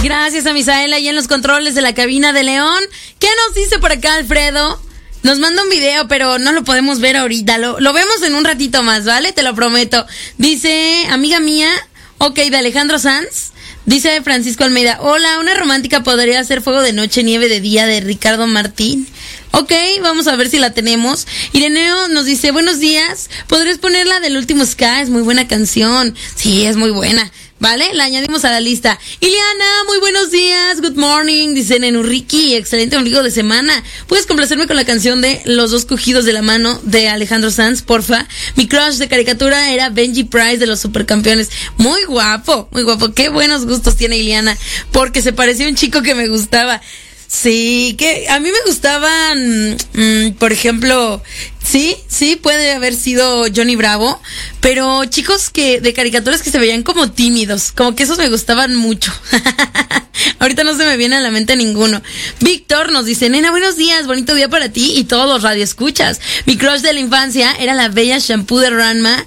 Gracias a Misael ahí en los controles de la cabina de León. ¿Qué nos dice por acá Alfredo? Nos manda un video, pero no lo podemos ver ahorita. Lo vemos en un ratito más, ¿vale? Te lo prometo. Dice, amiga mía, ok, de Alejandro Sanz. Dice Francisco Almeida, hola, una romántica podría ser Fuego de Noche, Nieve de Día de Ricardo Martín. Ok, vamos a ver si la tenemos. Ireneo nos dice, buenos días, ¿podrías ponerla del Último Ska? Es muy buena canción. Sí, es muy buena. ¿Vale? La añadimos a la lista. Ileana, muy buenos días, good morning, dice Nenurriki, excelente ombligo de semana. ¿Puedes complacerme con la canción de Los dos cogidos de la mano de Alejandro Sanz, porfa? Mi crush de caricatura era Benji Price de los Supercampeones. Muy guapo, qué buenos gustos tiene Ileana, porque se parecía a un chico que me gustaba. Sí, que a mí me gustaban, por ejemplo, sí, puede haber sido Johnny Bravo, pero chicos de caricaturas que se veían como tímidos, como que esos me gustaban mucho. Ahorita no se me viene a la mente ninguno. Víctor nos dice, nena, buenos días, bonito día para ti y todos los radioescuchas. Mi crush de la infancia era la bella Shampoo de Ranma.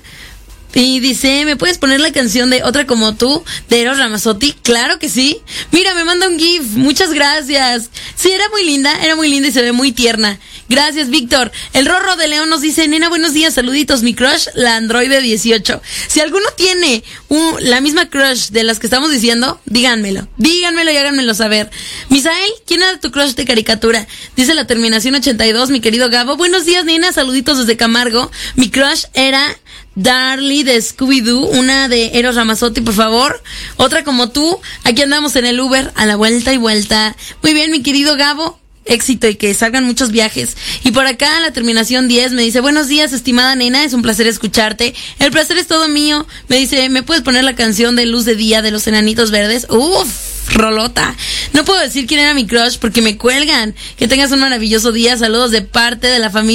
Y dice, ¿me puedes poner la canción de Otra como tú, de Eros Ramazzotti? Claro que sí. Mira, me manda un GIF, muchas gracias. Sí, era muy linda y se ve muy tierna. Gracias, Víctor. El Rorro de León nos dice, nena, buenos días, saluditos, mi crush, la Androide 18. Si alguno tiene la misma crush de las que estamos diciendo, díganmelo y háganmelo saber. Misael, ¿quién era tu crush de caricatura? Dice la terminación 82, mi querido Gabo. Buenos días, nena, saluditos desde Camargo. Mi crush era Darlie de Scooby-Doo, una de Eros Ramazzotti, por favor. Otra como tú. Aquí andamos en el Uber, a la vuelta y vuelta. Muy bien, mi querido Gabo. Éxito y que salgan muchos viajes. Y por acá, la terminación 10 me dice, buenos días, estimada nena, es un placer escucharte. El placer es todo mío. Me dice, ¿me puedes poner la canción de Luz de Día de los Enanitos Verdes? Uf, rolota. No puedo decir quién era mi crush porque me cuelgan. Que tengas un maravilloso día. Saludos de parte de la familia